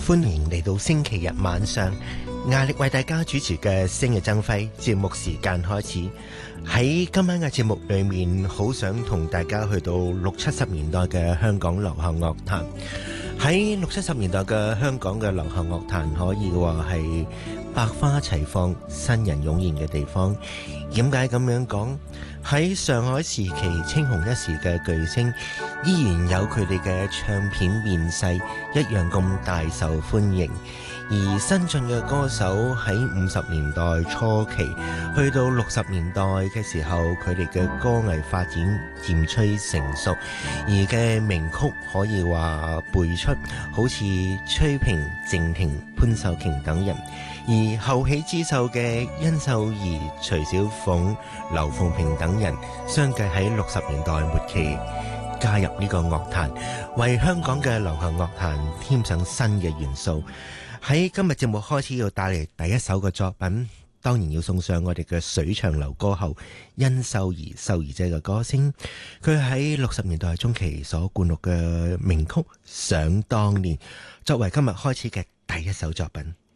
歡迎嚟到星期日晚上，壓力為大家主持嘅星日爭輝節目時間開始。喺今晚嘅節目裏面，好想同大家去到六七十年代嘅香港流行樂壇。喺六七十年代嘅香港嘅流行樂壇，可以話係百花齊放、新人湧現嘅地方。點解咁樣講？喺上海時期青紅一時嘅巨星，依然有佢哋嘅唱片面世，一樣咁大受歡迎。而新進嘅歌手喺50年代初期去到60年代嘅時候，佢哋嘅歌藝發展漸趨成熟，而嘅名曲可以話輩出，好似崔萍、靜婷、潘秀瓊等人。而後起之秀嘅殷秀儀、徐小鳳、劉鳳萍等人，相繼喺60年代末期加入呢個樂壇，為香港嘅流行樂壇添上新嘅元素。喺今日節目開始要帶嚟第一首嘅作品，當然要送上我哋嘅水長流歌后殷秀儀秀儀姐嘅歌聲。佢喺60年代中期所灌錄嘅名曲《想當年》，作為今日開始嘅第一首作品。